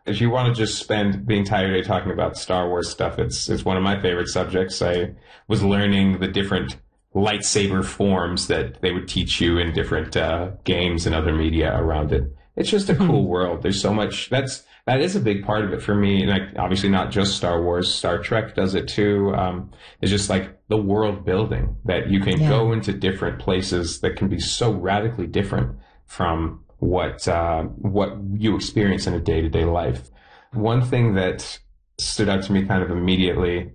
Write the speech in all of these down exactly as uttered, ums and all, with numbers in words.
If you want to just spend the entire day talking about Star Wars stuff, it's it's one of my favorite subjects. I was learning the different lightsaber forms that they would teach you in different uh, games and other media around it. It's just a cool world. There's so much. That's that is a big part of it for me. And like, obviously not just Star Wars. Star Trek does it too. Um, it's just like the world building that you can yeah. go into different places that can be so radically different from what uh, what you experience in a day-to-day life. One thing that stood out to me kind of immediately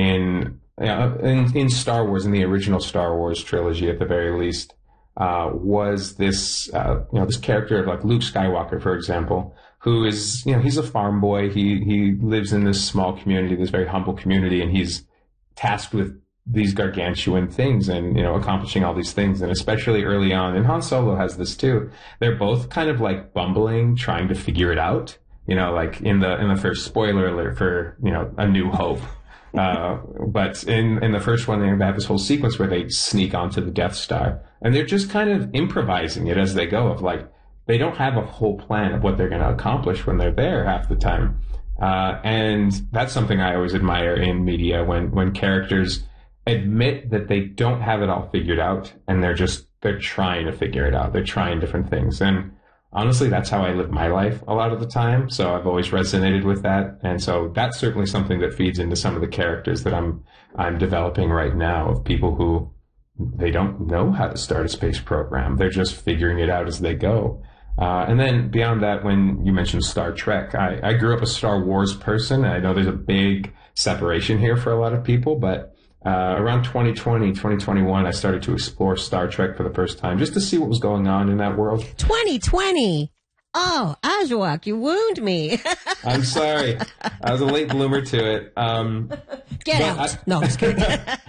in uh, in, in Star Wars, in the original Star Wars trilogy at the very least, uh, was this uh, you know this character of like Luke Skywalker, for example, who is you know he's a farm boy. He he lives in this small community, this very humble community, and he's tasked with these gargantuan things and, you know, accomplishing all these things. And especially early on, and Han Solo has this too, they're both kind of like bumbling, trying to figure it out. You know, like in the, in the first, spoiler alert for, you know, A New Hope. Uh, but in, in the first one, they have this whole sequence where they sneak onto the Death Star and they're just kind of improvising it as they go, of like, they don't have a whole plan of what they're going to accomplish when they're there half the time. Uh, and that's something I always admire in media, when, when characters admit that they don't have it all figured out and they're just, they're trying to figure it out. They're trying different things. And honestly, that's how I live my life a lot of the time. So I've always resonated with that. And so that's certainly something that feeds into some of the characters that I'm, I'm developing right now, of people who they don't know how to start a space program. They're just figuring it out as they go. Uh, and then beyond that, when you mentioned Star Trek, I, I grew up a Star Wars person. And I know there's a big separation here for a lot of people, but Uh, around twenty twenty, twenty twenty-one, I started to explore Star Trek for the first time, just to see what was going on in that world. twenty twenty Oh, Azuak, you wound me. I'm sorry. I was a late bloomer to it. Um, Get out. I, no, I'm just kidding.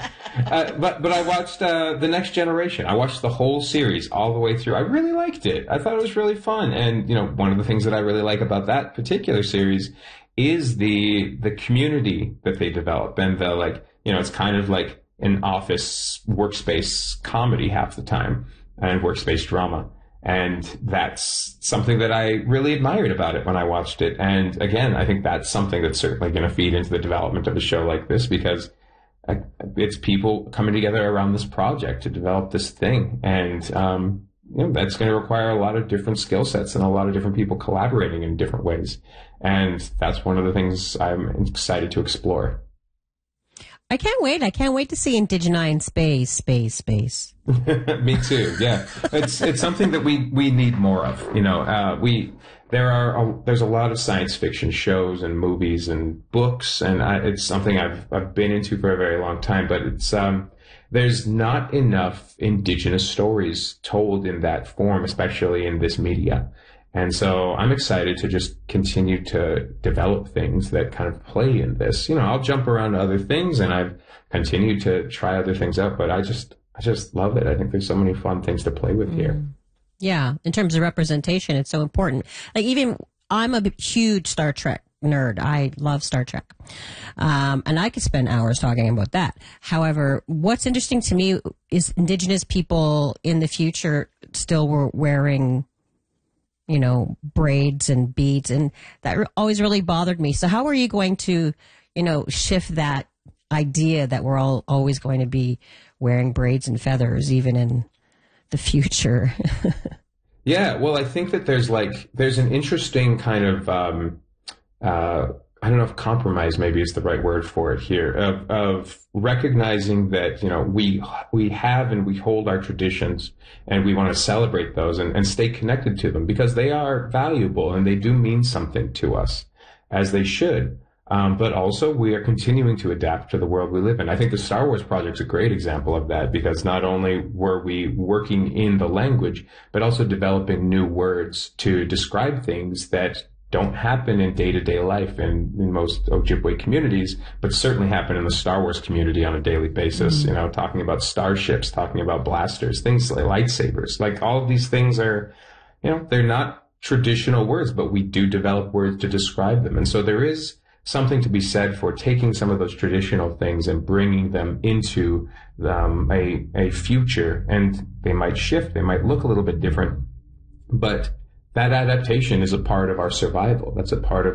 uh, but, but I watched uh, The Next Generation. I watched the whole series all the way through. I really liked it. I thought it was really fun. And, you know, one of the things that I really like about that particular series is the the community that they develop, and the, like, you know, it's kind of like an office workspace comedy half the time, and workspace drama. And that's something that I really admired about it when I watched it. And again, I think that's something that's certainly going to feed into the development of a show like this, because it's people coming together around this project to develop this thing. And, um, you know, that's going to require a lot of different skill sets and a lot of different people collaborating in different ways. And that's one of the things I'm excited to explore. I can't wait. I can't wait to see Indigeni space, space, space. Me too. Yeah. It's, it's something that we, we need more of. You know, uh, we, there are, a, there's a lot of science fiction shows and movies and books, and I, it's something I've, I've been into for a very long time, but it's, um, there's not enough indigenous stories told in that form, especially in this media. And so I'm excited to just continue to develop things that kind of play in this. You know, I'll jump around to other things, and I've continued to try other things out, but I just, I just love it. I think there's so many fun things to play with here. Yeah. In terms of representation, it's so important. Like, even I'm a huge Star Trek nerd. I love Star Trek. Um, and I could spend hours talking about that. However, what's interesting to me is indigenous people in the future still were wearing, you know, braids and beads, and that always really bothered me. So how are you going to, you know, shift that idea that we're all always going to be wearing braids and feathers even in the future? Yeah, well, I think that there's like, there's an interesting kind of, um, uh, I don't know if compromise maybe is the right word for it here, of, of recognizing that, you know, we, we have and we hold our traditions, and we want to celebrate those and, and stay connected to them, because they are valuable and they do mean something to us, as they should. Um, but also we are continuing to adapt to the world we live in. I think the Star Wars project's a great example of that, because not only were we working in the language, but also developing new words to describe things that don't happen in day-to-day life in, in most Ojibwe communities, but certainly happen in the Star Wars community on a daily basis. Mm-hmm. You know, talking about starships, talking about blasters, things like lightsabers, like all of these things are, you know, they're not traditional words, but we do develop words to describe them. And so there is something to be said for taking some of those traditional things and bringing them into um, a, a future, and they might shift, they might look a little bit different, but that adaptation is a part of our survival. That's a part of